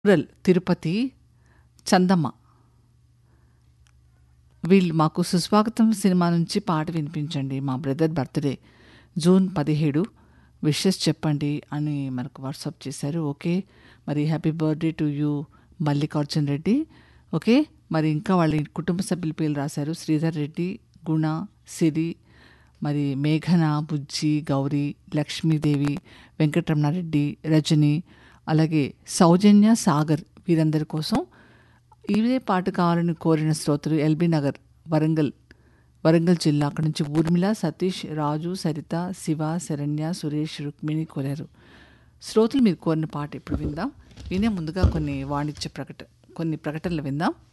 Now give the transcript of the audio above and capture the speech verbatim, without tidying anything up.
Rural Tirupati Chandamma వీళ్ళు మాకు సుస్వాగతం సినిమా నుంచి పాట వినిపించండి, మా బ్రదర్ బర్త్డే జూన్ పదిహేడు, విషెస్ చెప్పండి అని మనకు వాట్సాప్ చేశారు. ఓకే, మరి happy birthday to you Mallikarjun Reddy. Okay, మరి ఇంకా వాళ్ళ కుటుంబ సభ్యుల పేర్లు రాశారు. శ్రీధర్ రెడ్డి, గుణ, సిరి, మరి మేఘన, బుజ్జి, గౌరీ, లక్ష్మీదేవి, వెంకటరమణారెడ్డి, రజని, అలాగే సౌజన్య, సాగర్ వీరందరి కోసం ఇదే పాట కావాలని కోరిన శ్రోతలు ఎల్బీ నగర్, వరంగల్ వరంగల్ జిల్లా. అక్కడి నుంచి ఊర్మిళ, సతీష్, రాజు, సరిత, శివ, శరణ్య, సురేష్, రుక్మిణి కోరారు. శ్రోతలు మీరు కోరిన పాట ఇప్పుడు విందాం. వినే ముందుగా కొన్ని వాణిజ్య ప్రకట కొన్ని ప్రకటనలు విందాం.